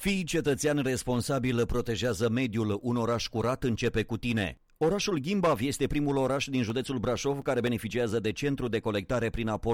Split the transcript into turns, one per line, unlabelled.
Fii cetățean responsabil, protejează mediul, un oraș curat începe cu tine. Orașul Gimbav este primul oraș din județul Brașov care beneficiază de centru de colectare prin aport